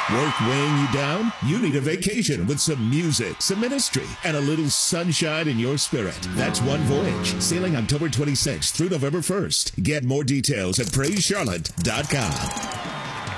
Work weighing you down? You need a vacation with some music, some ministry, and a little sunshine in your spirit. That's One Voyage, sailing October 26th through November 1st. Get more details at PraiseCharlotte.com.